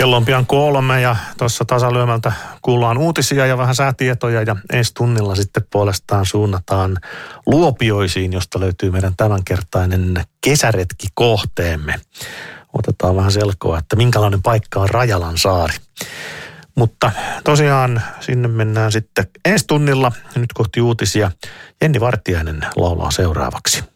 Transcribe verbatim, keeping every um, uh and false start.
Kello on pian kolme ja tuossa tasalyömältä kuullaan uutisia ja vähän säätietoja ja ensi tunnilla sitten puolestaan suunnataan Luopioisiin, josta löytyy meidän tämänkertainen kesäretkikohteemme. Otetaan vähän selkoa, että minkälainen paikka on Rajalan saari. Mutta tosiaan sinne mennään sitten ensi tunnilla. Nyt kohti uutisia. Jenni Vartiainen laulaa seuraavaksi.